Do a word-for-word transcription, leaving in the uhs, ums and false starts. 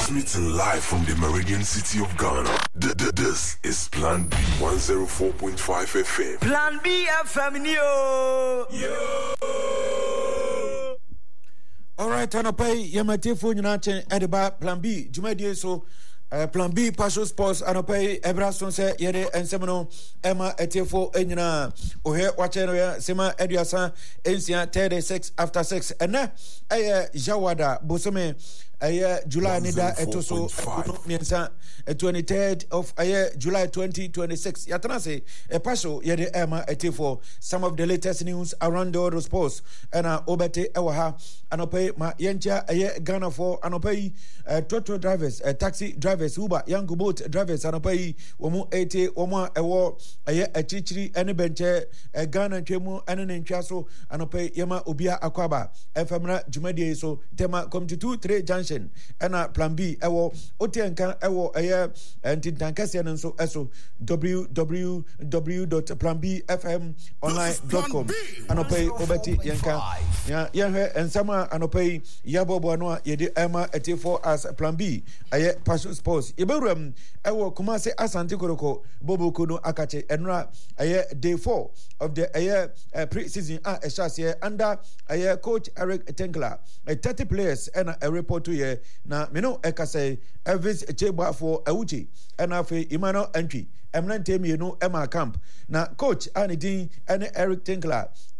Transmitting live from the Meridian city of Ghana. D- d- this is Plan B one oh four point five F M. Plan B F M, yo! Yo! Alright, Anopai, Yamate Funinache, Ediba, Plan B, Jumadi, so uh, Plan B, Partial Sports, Anopai, Ebrason, say, Yede, and Semino, Emma, Etefo, Enina, Ohe, Wachenoya, Sema, Ediasa, Ensia, Tede, six after six, and now, Aya, Jawada, Bosome. Aye, July Nida Etoso Miensa twenty-third of Aye, July twenty twenty-six. Yatanase, a pasho, Yede Emma Etifo. Some of the latest news around the world sports. And uh, Obete Ewaha, Anope, Ma Yencha, Aye, Ghana for Anope, uh, Toto drivers, uh, taxi drivers, Uber, young boat drivers, Anope, Omu eighty, Oma, Ewo, Aye, a Chichiri, any benche, a Ghana Chemu, and an Enchaso, Anope, Yama, Ubia Aquaba, Efemra, Jumedi, so Tema, come to two, three junction. And a Plan B, Ewo, Otianka, Ewo, Aye, and Tintankasian, and so, so, w w w dot plan b f m online dot com. Anope, Obeti, Yanka, Yanhe, and Sama, Anope, Yabo Boanoa, Yedi Emma, Etifo as Plan B, Aye, Passion Sports, Iberum, Ewo, Kumase, Asantikoroko, Bobo Kuno Akache, Enra, Aye, day four of the Aye pre season, ah, a chassis under Aye, Coach Eric Tenkler, a thirty players, and a report to ye. Na meno ekase Elvis Cheba for Auchi and afe Imano entry Emran Temi no Emma Camp na coach Anidin and Eric Tenkler